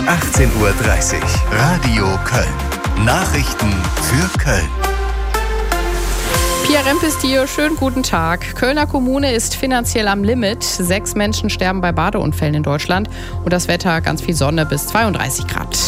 18:30 Uhr. Radio Köln. Nachrichten für Köln. Pia Rempis hier, schönen guten Tag. Kölner Kommune ist finanziell am Limit. 6 Menschen sterben bei Badeunfällen in Deutschland. Und das Wetter ganz viel Sonne bis 32 Grad.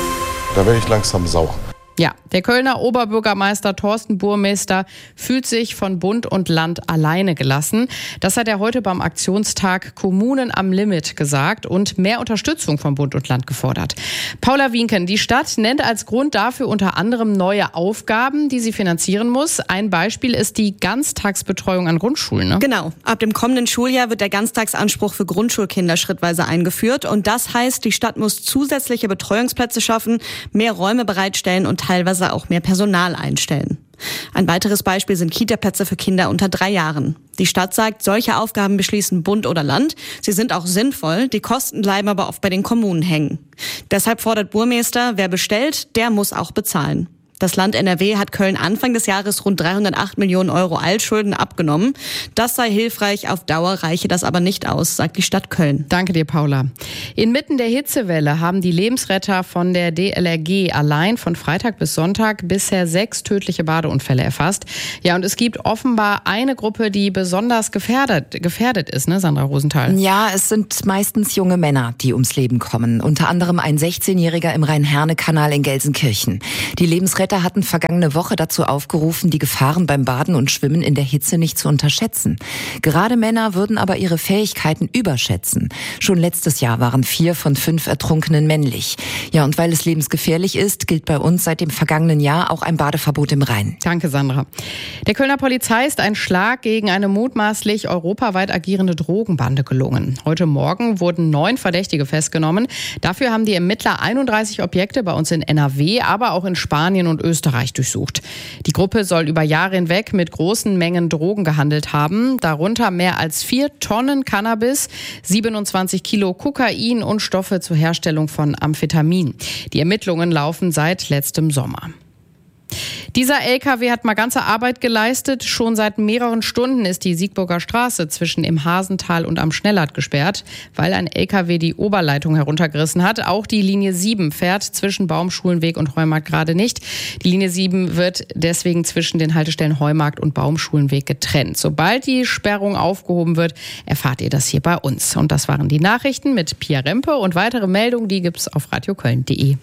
Da werde ich langsam sauer. Ja, der Kölner Oberbürgermeister Thorsten Burmester fühlt sich von Bund und Land alleine gelassen. Das hat er heute beim Aktionstag Kommunen am Limit gesagt und mehr Unterstützung von Bund und Land gefordert. Paula Wienken, die Stadt nennt als Grund dafür unter anderem neue Aufgaben, die sie finanzieren muss. Ein Beispiel ist die Ganztagsbetreuung an Grundschulen. Ne? Genau. Ab dem kommenden Schuljahr wird der Ganztagsanspruch für Grundschulkinder schrittweise eingeführt. Und das heißt, die Stadt muss zusätzliche Betreuungsplätze schaffen, mehr Räume bereitstellen und teilweise auch mehr Personal einstellen. Ein weiteres Beispiel sind Kita-Plätze für Kinder unter 3 Jahren. Die Stadt sagt, solche Aufgaben beschließen Bund oder Land. Sie sind auch sinnvoll, die Kosten bleiben aber oft bei den Kommunen hängen. Deshalb fordert Burmester, wer bestellt, der muss auch bezahlen. Das Land NRW hat Köln Anfang des Jahres rund 308 Millionen Euro Altschulden abgenommen. Das sei hilfreich, auf Dauer reiche das aber nicht aus, sagt die Stadt Köln. Danke dir, Paula. Inmitten der Hitzewelle haben die Lebensretter von der DLRG allein von Freitag bis Sonntag bisher 6 tödliche Badeunfälle erfasst. Ja, und es gibt offenbar eine Gruppe, die besonders gefährdet ist, ne, Sandra Rosenthal? Ja, es sind meistens junge Männer, die ums Leben kommen. Unter anderem ein 16-Jähriger im Rhein-Herne-Kanal in Gelsenkirchen. Die Lebensretter hatten vergangene Woche dazu aufgerufen, die Gefahren beim Baden und Schwimmen in der Hitze nicht zu unterschätzen. Gerade Männer würden aber ihre Fähigkeiten überschätzen. Schon letztes Jahr waren 4 von 5 Ertrunkenen männlich. Ja, und weil es lebensgefährlich ist, gilt bei uns seit dem vergangenen Jahr auch ein Badeverbot im Rhein. Danke, Sandra. Der Kölner Polizei ist ein Schlag gegen eine mutmaßlich europaweit agierende Drogenbande gelungen. Heute Morgen wurden 9 Verdächtige festgenommen. Dafür haben die Ermittler 31 Objekte bei uns in NRW, aber auch in Spanien und Österreich durchsucht. Die Gruppe soll über Jahre hinweg mit großen Mengen Drogen gehandelt haben, darunter mehr als 4 Tonnen Cannabis, 27 Kilo Kokain und Stoffe zur Herstellung von Amphetamin. Die Ermittlungen laufen seit letztem Sommer. Dieser LKW hat mal ganze Arbeit geleistet. Schon seit mehreren Stunden ist die Siegburger Straße zwischen im Hasental und am Schnellert gesperrt, weil ein LKW die Oberleitung heruntergerissen hat. Auch die Linie 7 fährt zwischen Baumschulenweg und Heumarkt gerade nicht. Die Linie 7 wird deswegen zwischen den Haltestellen Heumarkt und Baumschulenweg getrennt. Sobald die Sperrung aufgehoben wird, erfahrt ihr das hier bei uns. Und das waren die Nachrichten mit Pia Rempe und weitere Meldungen, die gibt's auf radioköln.de.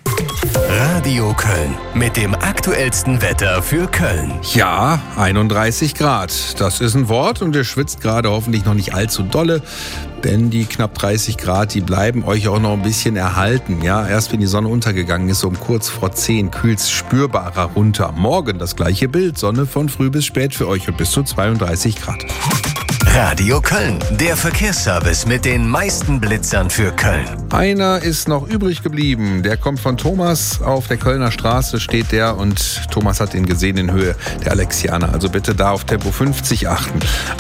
Radio Köln mit dem aktuellsten Wetter für Köln. Ja, 31 Grad. Das ist ein Wort und ihr schwitzt gerade hoffentlich noch nicht allzu dolle. Denn die knapp 30 Grad, die bleiben euch auch noch ein bisschen erhalten. Ja, erst wenn die Sonne untergegangen ist, um kurz vor 10, kühlt es spürbarer runter. Morgen das gleiche Bild, Sonne von früh bis spät für euch und bis zu 32 Grad. Radio Köln, der Verkehrsservice mit den meisten Blitzern für Köln. Einer ist noch übrig geblieben. Der kommt von Thomas. Auf der Kölner Straße steht der und Thomas hat ihn gesehen in Höhe der Alexianer. Also bitte da auf Tempo 50 achten.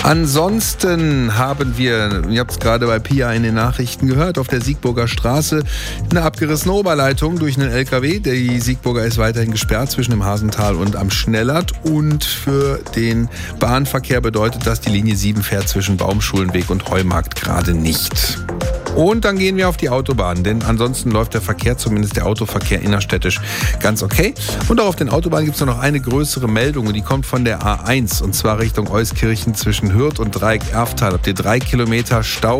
Ansonsten haben wir, ihr habt es gerade bei Pia in den Nachrichten gehört, auf der Siegburger Straße eine abgerissene Oberleitung durch einen LKW. Die Siegburger ist weiterhin gesperrt zwischen dem Hasental und am Schnellert. Und für den Bahnverkehr bedeutet das, die Linie 7 fährt zwischen Baumschulenweg und Heumarkt gerade nicht. Und dann gehen wir auf die Autobahn, denn ansonsten läuft der Verkehr, zumindest der Autoverkehr innerstädtisch, ganz okay. Und auch auf den Autobahnen gibt es noch eine größere Meldung und die kommt von der A1 und zwar Richtung Euskirchen zwischen Hürth und Dreieck-Erftal. Habt ihr 3 Kilometer Stau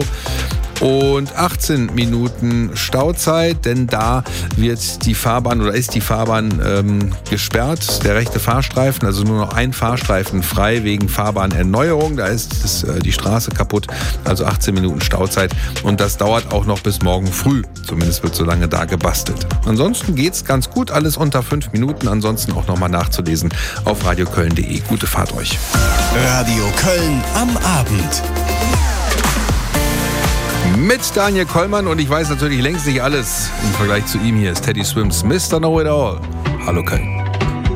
und 18 Minuten Stauzeit, denn da wird die Fahrbahn oder ist die Fahrbahn gesperrt, der rechte Fahrstreifen, also nur noch ein Fahrstreifen frei wegen Fahrbahnerneuerung, da ist die Straße kaputt, also 18 Minuten Stauzeit und das dauert auch noch bis morgen früh, zumindest wird so lange da gebastelt. Ansonsten geht's ganz gut, alles unter 5 Minuten, ansonsten auch nochmal nachzulesen auf radioköln.de. Gute Fahrt euch. Radio Köln am Abend. Mit Daniel Kollmann und ich weiß natürlich längst nicht alles. Im Vergleich zu ihm hier ist Teddy Swims Mr. Know It All. Hallo Köln.